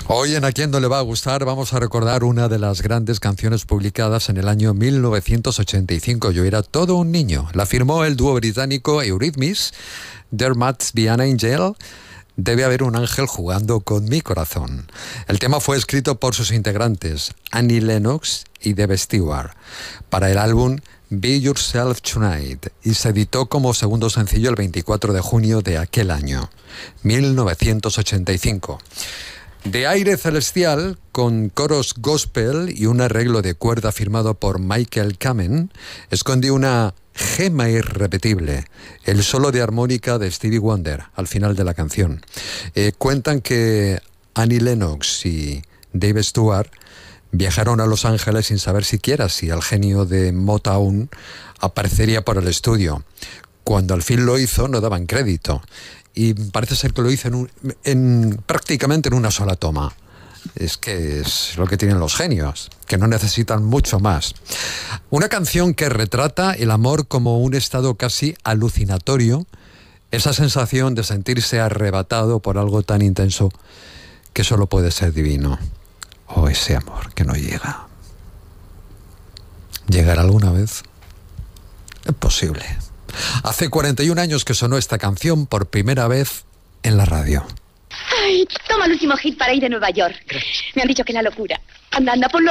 Hoy en A Quién No Le Va a Gustar vamos a recordar una de las grandes canciones publicadas en el año 1985. Yo era todo un niño. La firmó el dúo británico Eurythmics. There Must Be an Angel. Debe haber un ángel jugando con mi corazón. El tema fue escrito por sus integrantes, Annie Lennox y Dave Stewart, para el álbum Be Yourself Tonight, y se editó como segundo sencillo el 24 de junio de aquel año, 1985. De aire celestial, con coros gospel y un arreglo de cuerda firmado por Michael Kamen, esconde una gema irrepetible, el solo de armónica de Stevie Wonder al final de la canción. Cuentan que Annie Lennox y Dave Stewart viajaron a Los Ángeles sin saber siquiera si el genio de Motown aparecería por el estudio. Cuando al fin lo hizo, no daban crédito. Y parece ser que lo hizo prácticamente en una sola toma. Es que es lo que tienen los genios, que no necesitan mucho más. Una canción que retrata el amor como un estado casi alucinatorio, esa sensación de sentirse arrebatado por algo tan intenso que solo puede ser divino. O ese amor que no llega. ¿Llegará alguna vez? Es posible. Hace 41 años que sonó esta canción por primera vez en la radio. Ay, toma el último hit para ir a Nueva York. Gracias. Me han dicho que es la locura. Anda, ponlo.